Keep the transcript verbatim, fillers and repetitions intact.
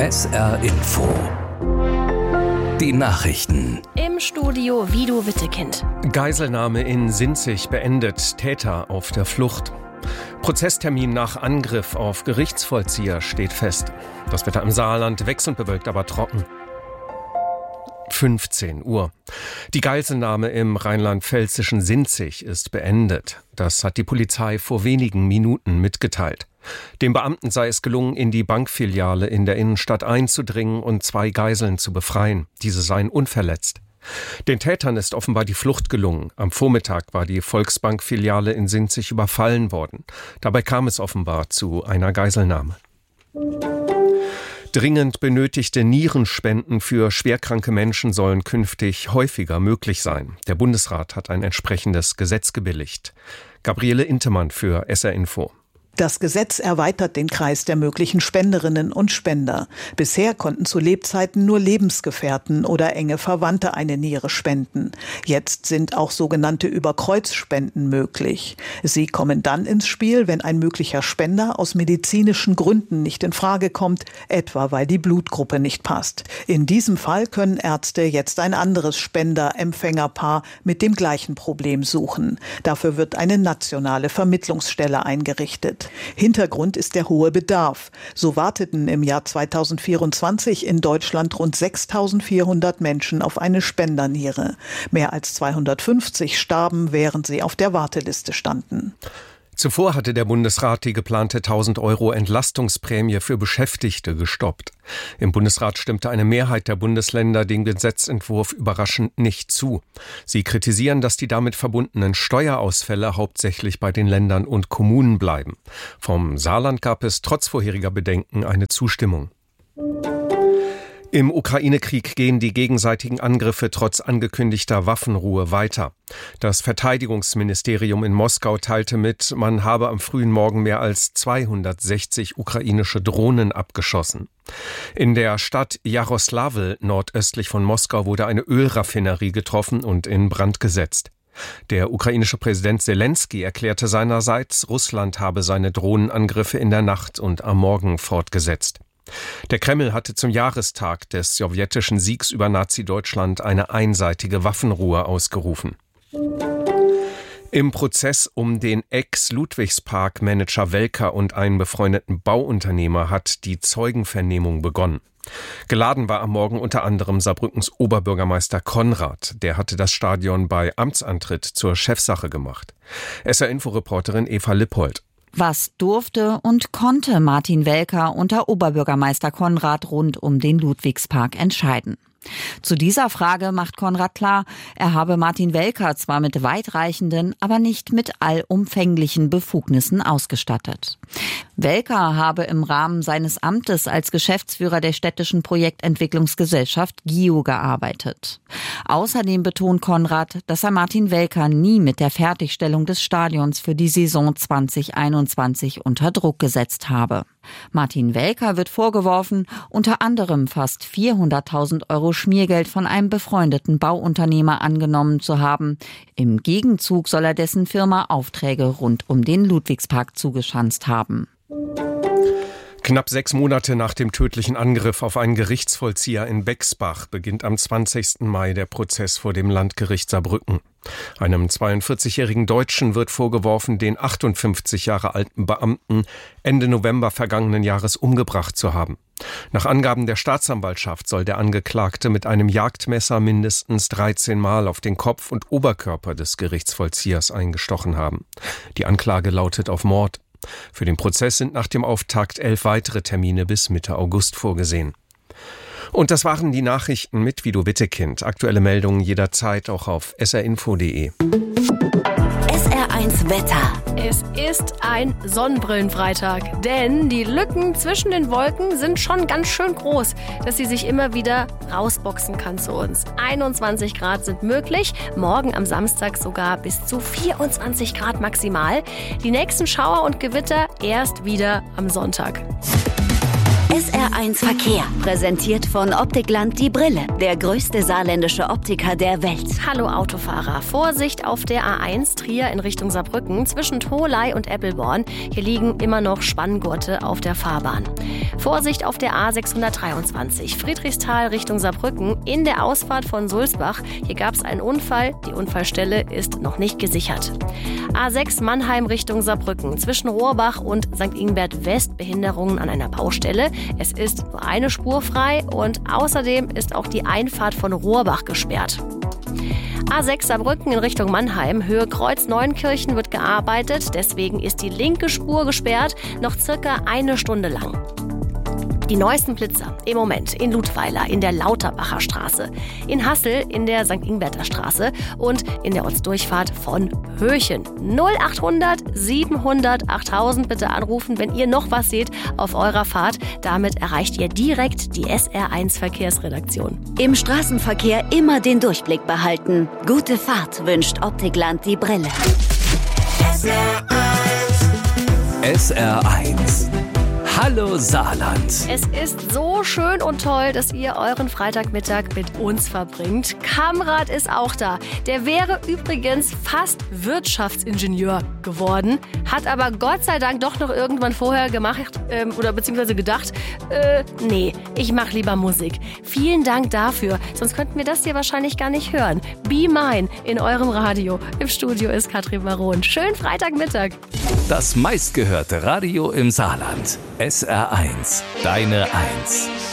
S R Info. Die Nachrichten. Im Studio Vido Wittekind. Geiselnahme in Sinzig beendet. Täter auf der Flucht. Prozesstermin nach Angriff auf Gerichtsvollzieher steht fest. Das Wetter im Saarland wechselnd bewölkt, aber trocken. fünfzehn Uhr. Die Geiselnahme im rheinland-pfälzischen Sinzig ist beendet. Das hat die Polizei vor wenigen Minuten mitgeteilt. Dem Beamten sei es gelungen, in die Bankfiliale in der Innenstadt einzudringen und zwei Geiseln zu befreien. Diese seien unverletzt. Den Tätern ist offenbar die Flucht gelungen. Am Vormittag war die Volksbank-Filiale in Sinzig überfallen worden. Dabei kam es offenbar zu einer Geiselnahme. Dringend benötigte Nierenspenden für schwerkranke Menschen sollen künftig häufiger möglich sein. Der Bundesrat hat ein entsprechendes Gesetz gebilligt. Gabriele Intemann für S R Info. Das Gesetz erweitert den Kreis der möglichen Spenderinnen und Spender. Bisher konnten zu Lebzeiten nur Lebensgefährten oder enge Verwandte eine Niere spenden. Jetzt sind auch sogenannte Überkreuzspenden möglich. Sie kommen dann ins Spiel, wenn ein möglicher Spender aus medizinischen Gründen nicht in Frage kommt, etwa weil die Blutgruppe nicht passt. In diesem Fall können Ärzte jetzt ein anderes Spender-Empfängerpaar mit dem gleichen Problem suchen. Dafür wird eine nationale Vermittlungsstelle eingerichtet. Hintergrund ist der hohe Bedarf. So warteten im Jahr zweitausendvierundzwanzig in Deutschland rund sechstausendvierhundert Menschen auf eine Spenderniere. Mehr als zweihundertfünfzig starben, während sie auf der Warteliste standen. Zuvor hatte der Bundesrat die geplante tausend Euro Entlastungsprämie für Beschäftigte gestoppt. Im Bundesrat stimmte eine Mehrheit der Bundesländer dem Gesetzentwurf überraschend nicht zu. Sie kritisieren, dass die damit verbundenen Steuerausfälle hauptsächlich bei den Ländern und Kommunen bleiben. Vom Saarland gab es trotz vorheriger Bedenken eine Zustimmung. Im Ukraine-Krieg gehen die gegenseitigen Angriffe trotz angekündigter Waffenruhe weiter. Das Verteidigungsministerium in Moskau teilte mit, man habe am frühen Morgen mehr als zweihundertsechzig ukrainische Drohnen abgeschossen. In der Stadt Jaroslawl, nordöstlich von Moskau, wurde eine Ölraffinerie getroffen und in Brand gesetzt. Der ukrainische Präsident Selenskyj erklärte seinerseits, Russland habe seine Drohnenangriffe in der Nacht und am Morgen fortgesetzt. Der Kreml hatte zum Jahrestag des sowjetischen Siegs über Nazi-Deutschland eine einseitige Waffenruhe ausgerufen. Im Prozess um den Ex-Ludwigspark-Manager Welker und einen befreundeten Bauunternehmer hat die Zeugenvernehmung begonnen. Geladen war am Morgen unter anderem Saarbrückens Oberbürgermeister Konrad. Der hatte das Stadion bei Amtsantritt zur Chefsache gemacht. S R-Info-Reporterin Eva Lippold. Was durfte und konnte Martin Welker unter Oberbürgermeister Konrad rund um den Ludwigspark entscheiden? Zu dieser Frage macht Konrad klar, er habe Martin Welker zwar mit weitreichenden, aber nicht mit allumfänglichen Befugnissen ausgestattet. Welker habe im Rahmen seines Amtes als Geschäftsführer der städtischen Projektentwicklungsgesellschaft G I O gearbeitet. Außerdem betont Konrad, dass er Martin Welker nie mit der Fertigstellung des Stadions für die Saison zwanzig einundzwanzig unter Druck gesetzt habe. Martin Welker wird vorgeworfen, unter anderem fast vierhunderttausend Euro Schmiergeld von einem befreundeten Bauunternehmer angenommen zu haben. Im Gegenzug soll er dessen Firma Aufträge rund um den Ludwigspark zugeschanzt haben. Knapp sechs Monate nach dem tödlichen Angriff auf einen Gerichtsvollzieher in Bexbach beginnt am zwanzigsten Mai der Prozess vor dem Landgericht Saarbrücken. Einem zweiundvierzigjährigen Deutschen wird vorgeworfen, den achtundfünfzig Jahre alten Beamten Ende November vergangenen Jahres umgebracht zu haben. Nach Angaben der Staatsanwaltschaft soll der Angeklagte mit einem Jagdmesser mindestens dreizehn Mal auf den Kopf und Oberkörper des Gerichtsvollziehers eingestochen haben. Die Anklage lautet auf Mord. Für den Prozess sind nach dem Auftakt elf weitere Termine bis Mitte August vorgesehen. Und das waren die Nachrichten mit Vido Wittekind. Aktuelle Meldungen jederzeit auch auf S R info punkt de. S R eins Wetter. Es ist ein Sonnenbrillenfreitag, denn die Lücken zwischen den Wolken sind schon ganz schön groß, dass sie sich immer wieder rausboxen kann zu uns. einundzwanzig Grad sind möglich, morgen am Samstag sogar bis zu vierundzwanzig Grad maximal. Die nächsten Schauer und Gewitter erst wieder am Sonntag. S R eins Verkehr, präsentiert von Optikland die Brille, der größte saarländische Optiker der Welt. Hallo Autofahrer, Vorsicht auf der A eins Trier in Richtung Saarbrücken zwischen Tholey und Eppelborn. Hier liegen immer noch Spanngurte auf der Fahrbahn. Vorsicht auf der A sechshundertdreiundzwanzig Friedrichsthal Richtung Saarbrücken in der Ausfahrt von Sulzbach. Hier gab es einen Unfall, die Unfallstelle ist noch nicht gesichert. A sechs Mannheim Richtung Saarbrücken zwischen Rohrbach und Sankt Ingbert West Behinderungen an einer Baustelle. Es ist nur eine Spur frei und außerdem ist auch die Einfahrt von Rohrbach gesperrt. A sechs Saarbrücken in Richtung Mannheim, Höhe Kreuz Neunkirchen wird gearbeitet, deswegen ist die linke Spur gesperrt, noch circa eine Stunde lang. Die neuesten Blitzer im Moment in Ludweiler in der Lauterbacher Straße, in Hassel in der Sankt Ingberter Straße und in der Ortsdurchfahrt von Höchen. null achthundert siebenhundert achttausend bitte anrufen, wenn ihr noch was seht auf eurer Fahrt. Damit erreicht ihr direkt die S R eins Verkehrsredaktion. Im Straßenverkehr immer den Durchblick behalten. Gute Fahrt wünscht Optikland die Brille. S R eins. S R eins. Hallo Saarland. Es ist so schön und toll, dass ihr euren Freitagmittag mit uns verbringt. Kamrat ist auch da. Der wäre übrigens fast Wirtschaftsingenieur geworden, hat aber Gott sei Dank doch noch irgendwann vorher gemacht ähm, oder beziehungsweise gedacht, äh, nee, ich mach lieber Musik. Vielen Dank dafür, sonst könnten wir das hier wahrscheinlich gar nicht hören. Be Mine in eurem Radio. Im Studio ist Katrin Baron. Schönen Freitagmittag. Das meistgehörte Radio im Saarland. S R eins. Deine Eins.